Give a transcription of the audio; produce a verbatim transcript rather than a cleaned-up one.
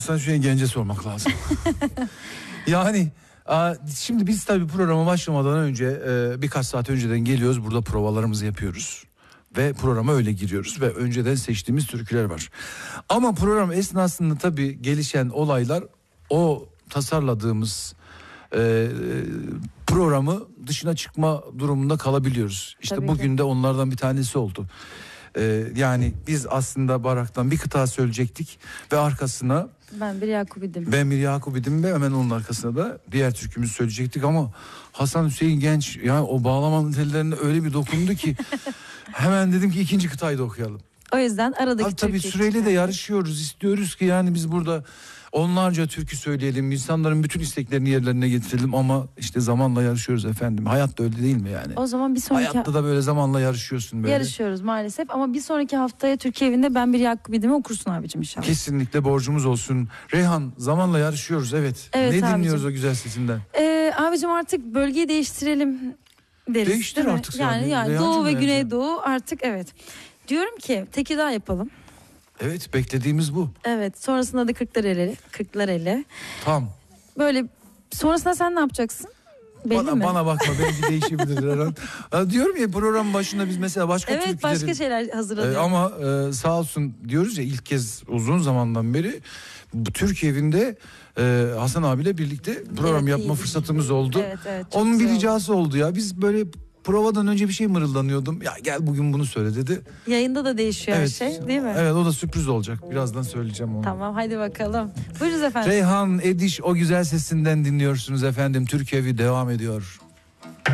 Sana şu gence sormak lazım. Yani şimdi biz tabii programa başlamadan önce birkaç saat önceden geliyoruz, burada provalarımızı yapıyoruz. Ve programa öyle giriyoruz ve önceden seçtiğimiz türküler var. Ama program esnasında tabii gelişen olaylar o tasarladığımız e, programı dışına çıkma durumunda kalabiliyoruz. İşte Tabii bugün ki. de onlardan bir tanesi oldu. E, yani biz aslında Barak'tan bir kıta söyleyecektik ve arkasına Ben bir Yakubidim. Ben bir Yakubidim ve hemen onun arkasına da diğer türkümüzü söyleyecektik ama Hasan Hüseyin Genç yani o bağlama tellerine öyle bir dokundu ki hemen dedim ki ikinci kıtayı da okuyalım. O yüzden aradaki Tabii, tabii türküyü süreyle de çıkardık. yarışıyoruz, istiyoruz ki yani biz burada onlarca türkü söyleyelim, insanların bütün isteklerini yerlerine getirelim ama işte zamanla yarışıyoruz efendim. Hayat da öyle değil mi yani? O zaman bir sonraki Hayatta da böyle zamanla yarışıyorsun böyle. yarışıyoruz maalesef ama bir sonraki haftaya Türkiye evinde Ben bir Yakubidim'i okursun abicim inşallah. Kesinlikle borcumuz olsun. Reyhan, zamanla yarışıyoruz, evet. Evet ne abicim. dinliyoruz o güzel sesinden? Ee, abicim artık bölgeyi değiştirelim deriz. Değiştir değil mi? artık sen Yani, de. yani Reyhancığım Doğu ve bence. Güneydoğu artık evet. Diyorum ki Tekirdağ yapalım. Evet, beklediğimiz bu. Evet, sonrasında da Kırklareli, Kırklareli. Tam. Böyle sonrasında sen ne yapacaksın? Belli Bana, mi? bana bakma, belki değişebilir her an. Ha, diyorum ya program başında biz mesela başka Evet, türkülerin... başka şeyler hazırladık. Ee, ama e, sağ olsun diyoruz ya, ilk kez uzun zamandan beri bu Türkiye evinde e, Hasan abiyle birlikte program Evet, yapma iyiydi. fırsatımız oldu. Evet, evet, çok Onun bir güzel oldu. ricası oldu ya. Biz böyle provadan önce bir şey mırıldanıyordum. Ya gel bugün bunu söyle dedi. Yayında da değişiyor Evet. her şey değil mi? Evet, o da sürpriz olacak. Birazdan söyleyeceğim onu. Tamam, hadi bakalım. Buyurunuz efendim. Reyhan Ediş o güzel sesinden dinliyorsunuz efendim. Türkiye evi devam ediyor.